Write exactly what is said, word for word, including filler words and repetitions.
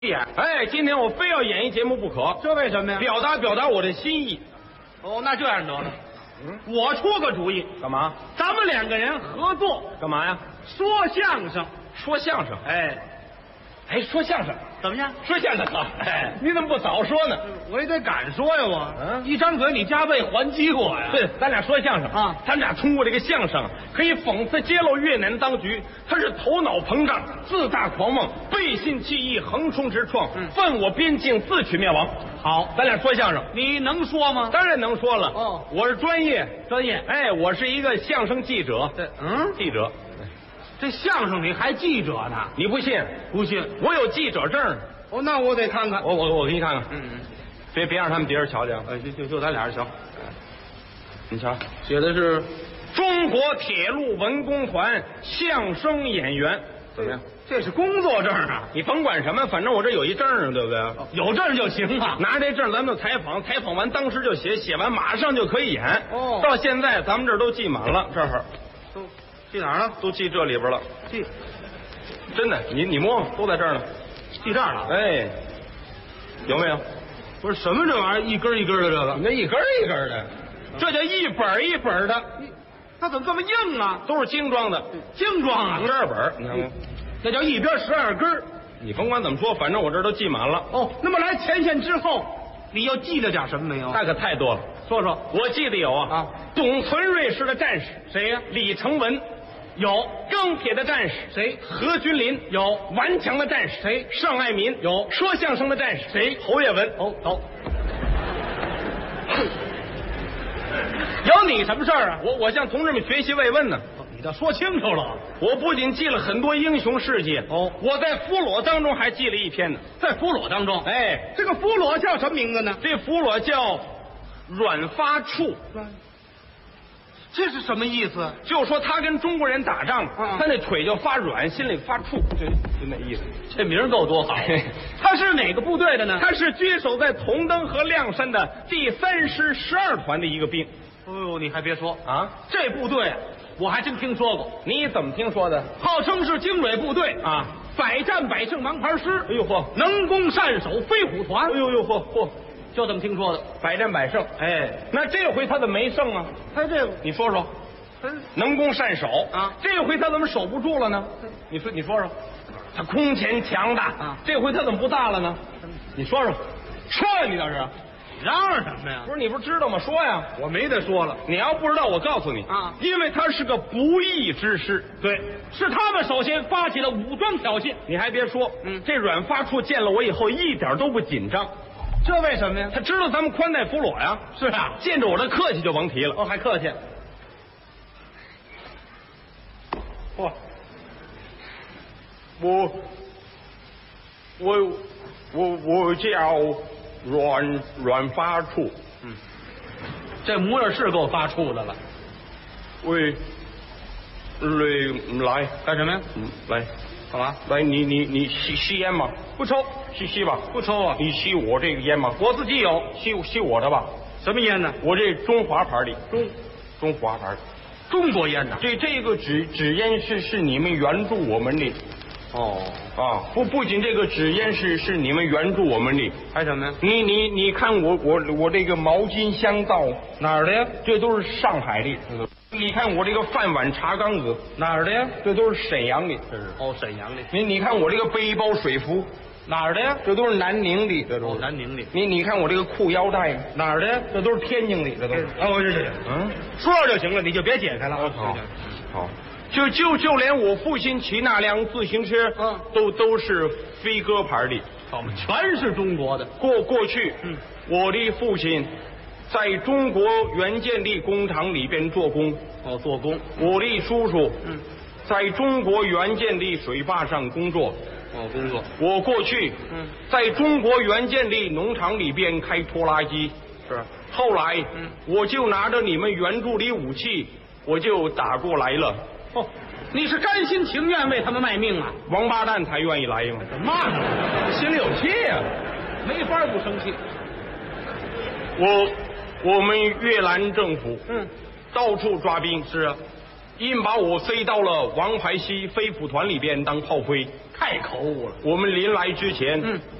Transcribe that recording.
演， 哎，今天我非要演一节目不可， 这为什么呀？ 表达表达我的心意。 哦，那这样得了， 嗯， 我出个主意， 干嘛？ 咱们两个人合作干嘛呀？ 说相声。 说相声。 哎， 哎，说相声怎么样？ 说相声啊！哎，你怎么不早说呢？ 我也得敢说呀，我。 嗯一张嘴你加倍还击我呀。 对，咱俩说相声啊咱俩通过这个相声可以讽刺揭露越南当局，他是头脑膨胀、自大狂妄、背信弃义、横冲直撞， 嗯犯我边境，自取灭亡。 好， 咱俩说相声， 你能说吗？ 当然能说了。 哦我是专业， 专业。 哎，我是一个相声记者。 这嗯， 记者， 这相声里还记者呢？ 你不信？ 不信？ 我有记者证。 哦，那我得看看。 我我我给你看看， 嗯嗯， 别别让他们别人瞧见。 哎，就就就咱俩人行。 你瞧， 写的是中国铁路文工团相声演员，怎么样？ 这是工作证啊， 你甭管什么，反正我这有一证啊，对不对？ 有证就行啊。 拿这证，咱们就采访，采访完当时就写，写完马上就可以演。 哦到现在咱们这儿都记满了，这儿都记哪儿了？ 都记这里边了， 记真的，你你摸摸，都在这儿呢。 记这儿了。 哎，有没有？ 不是什么这玩意儿，一根一根的这个， 那一根一根的，这叫一本一本的， 它怎么这么硬啊？ 都是精装的， 精装啊， 十二本，你看看。 那叫一边十二根儿。 你甭管怎么说，反正我这儿都记满了。 哦，那么来前线之后，你又记了点什么没有？ 那可太多了。 说说。 我记得有啊， 啊董存瑞式的战士谁呀？ 李承文， 有。 钢铁的战士谁？ 何君麟， 有。 顽强的战士谁？ 尚爱民， 有。 说相声的战士谁？ 侯月文。 哦，走。有你什么事儿啊？ 我我向同志们学习慰问呢。 你倒说清楚了。 我不仅记了很多英雄事迹， 哦我在俘虏当中还记了一篇呢。 在俘虏当中， 哎， 这个俘虏叫什么名字呢？ 这俘虏叫阮发处， 这是什么意思？ 就说他跟中国人打仗， 嗯他那腿就发软，心里发怵，就就那意思。 这名儿够多好。他是哪个部队的呢？ 他是居守在同登和亮山的第三师十二团的一个兵哎呦，你还别说， 啊。 这部队啊，我还真听说过， 你怎么听说的号称是精锐部队， 啊？ 百战百胜王牌师， 哎呦嚯， 能攻善守飞虎团， 哎呦呦嚯嚯， 就这么听说的。 百战百胜。 哎， 那这回他怎么没胜啊？ 他这个， 你说说， 嗯， 能攻善守啊这回他怎么守不住了呢？你说你说说，他空前强大啊这回他怎么不大了呢？你说说，说呀，你倒是。 嚷嚷什么呀？ 不是你不是知道吗？说呀！ 我没得说了。 你要不知道，我告诉你啊因为他是个不义之师。 对，是他们首先发起了武装挑衅。 你还别说， 嗯这阮发处见了我以后一点都不紧张， 这为什么呀？ 他知道咱们宽待俘虏呀。 是啊， 见着我这客气就甭提了。 哦，还客气。 嚯，我我我我叫阮阮发处， 这模样是够发怵的了。 喂，来来干什么呀？ 嗯来干嘛？ 来，你你你吸吸烟吗？ 不抽， 吸吸吧。 不抽啊？ 你吸我这个烟吗？ 我自己有。 吸吸我的吧。 什么烟呢？ 我这中华牌的， 中中华牌的。 中国烟呢？ 这这个纸纸烟是是你们援助我们的哦， 啊！不不仅这个纸烟是是你们援助我们的， 还什么呀？ 你你你看我我我这个毛巾香皂哪儿的呀？ 这都是上海的。你看我这个饭碗茶缸子哪儿的呀？ 这都是沈阳的，这是。 哦，沈阳的。 你你看我这个背包水壶哪儿的呀？ 这都是南宁的，这都哦， 是。 南宁的。 你你看我这个裤腰带哪儿的呀？ 这都是天津的，这都是。 哦，这这， 嗯。 说就行了，你就别解开了。 好，好，就就就连我父亲骑那辆自行车， 嗯都都是飞鸽牌的。 好嘛，全是中国的。 过过去， 嗯， 我的父亲在中国原建的工厂里边做工， 哦，做工。 我的叔叔， 嗯， 在中国原建的水坝上工作。 哦，工作。 我过去， 嗯， 在中国原建的农场里边开拖拉机。 是。 后来， 嗯， 我就拿着你们援助的武器，我就打过来了。 哦，你是甘心情愿为他们卖命啊？ 王八蛋才愿意来嘛。 骂他， 心里有气呀、 没法不生气。 我我们越南政府嗯， 到处抓兵， 是啊， 硬把我塞到了王牌西飞虎团里边当炮灰。 太可恶了。 我们临来之前， 嗯